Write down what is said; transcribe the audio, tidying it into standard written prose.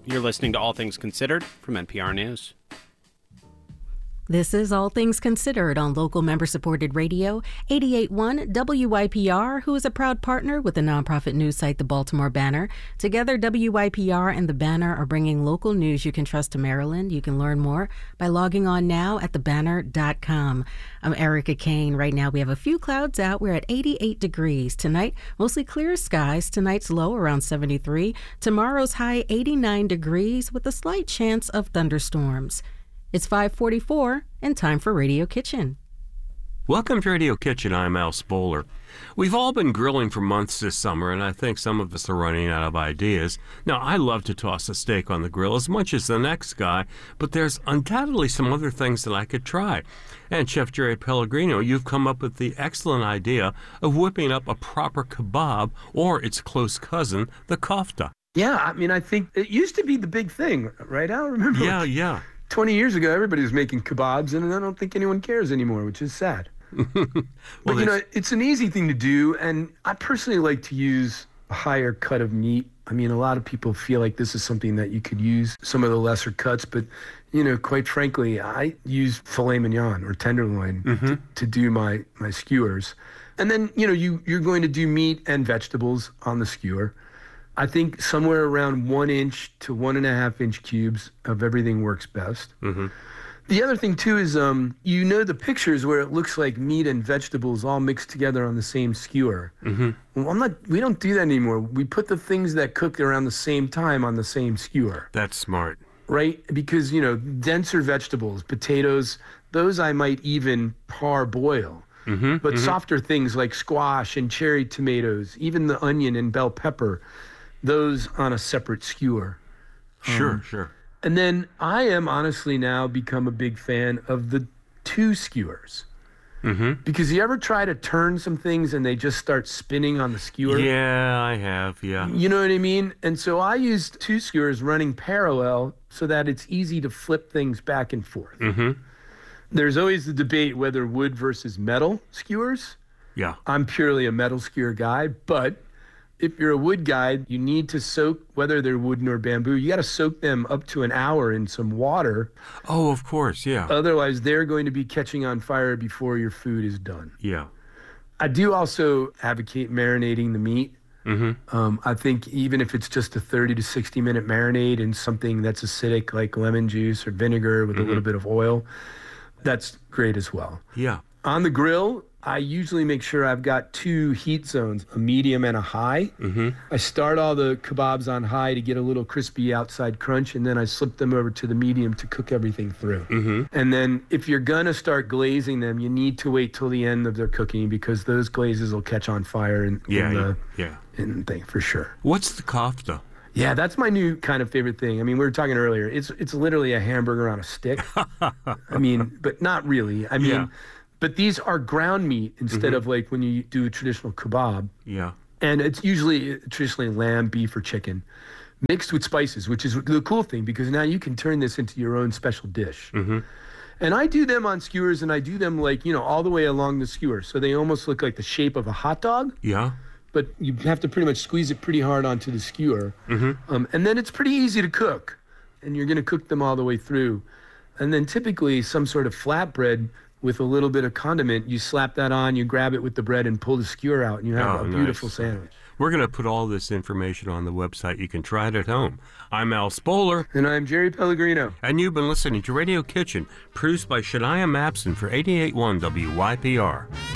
You're listening to All Things Considered from NPR News. This is All Things Considered on local member-supported radio, 88.1 WYPR, who is a proud partner with the nonprofit news site The Baltimore Banner. Together, WYPR and The Banner are bringing local news you can trust to Maryland. You can learn more by logging on now at thebanner.com. I'm Erica Kane. Right now, we have a few clouds out. We're at 88 degrees. Tonight, mostly clear skies. Tonight's low around 73. Tomorrow's high 89 degrees with a slight chance of thunderstorms. It's 5:44 and time for Radio Kitchen. Welcome to Radio Kitchen. I'm Al Spoler. We've all been grilling for months this summer, and I think some of us are running out of ideas. Now, I love to toss a steak on the grill as much as the next guy, but there's undoubtedly some other things that I could try. And Chef Jerry Pellegrino, you've come up with the excellent idea of whipping up a proper kebab, or its close cousin, the kofta. Yeah, I mean, I think it used to be the big thing, right, Al? Remember? Yeah. 20 years ago, everybody was making kebabs, and I don't think anyone cares anymore, which is sad. But, it's an easy thing to do, and I personally like to use a higher cut of meat. I mean, a lot of people feel like this is something that you could use some of the lesser cuts, but, quite frankly, I use filet mignon or tenderloin to do my skewers. And then, you're going to do meat and vegetables on the skewer. I think somewhere around 1 inch to 1.5 inch cubes of everything works best. Mm-hmm. The other thing, too, is the pictures where it looks like meat and vegetables all mixed together on the same skewer. Mm-hmm. Well, we don't do that anymore. We put the things that cook around the same time on the same skewer. That's smart. Right? Because, denser vegetables, potatoes, those I might even parboil. But softer things like squash and cherry tomatoes, even the onion and bell pepper, those on a separate skewer. Sure. And then I am honestly now become a big fan of the two skewers. Because you ever try to turn some things and they just start spinning on the skewer? Yeah, I have, yeah. You know what I mean? And so I use two skewers running parallel so that it's easy to flip things back and forth. There's always the debate whether wood versus metal skewers. Yeah. I'm purely a metal skewer guy, but if you're a wood guy, you need to soak, whether they're wooden or bamboo, you got to soak them up to an hour in some water. Oh, of course, yeah. Otherwise, they're going to be catching on fire before your food is done. Yeah. I do also advocate marinating the meat. I think even if it's just a 30 to 60 minute marinade in something that's acidic like lemon juice or vinegar with a little bit of oil, that's great as well. Yeah. On the grill, I usually make sure I've got two heat zones, a medium and a high. I start all the kebabs on high to get a little crispy outside crunch, and then I slip them over to the medium to cook everything through. And then if you're going to start glazing them, you need to wait till the end of their cooking because those glazes will catch on fire in the thing for sure. What's the kofta? Yeah, that's my new kind of favorite thing. I mean, we were talking earlier. It's literally a hamburger on a stick. I mean, but not really. I mean, but these are ground meat instead of like when you do a traditional kebab. Yeah. And it's usually traditionally lamb, beef, or chicken mixed with spices, which is the cool thing because now you can turn this into your own special dish. And I do them on skewers and I do them like, all the way along the skewer. So they almost look like the shape of a hot dog. Yeah. But you have to pretty much squeeze it pretty hard onto the skewer. And then it's pretty easy to cook. And you're going to cook them all the way through. And then typically some sort of flatbread with a little bit of condiment, you slap that on, you grab it with the bread and pull the skewer out, and you have a beautiful sandwich. We're going to put all this information on the website. You can try it at home. I'm Al Spoler. And I'm Jerry Pellegrino. And you've been listening to Radio Kitchen, produced by Shania Mapson for 88.1 WYPR.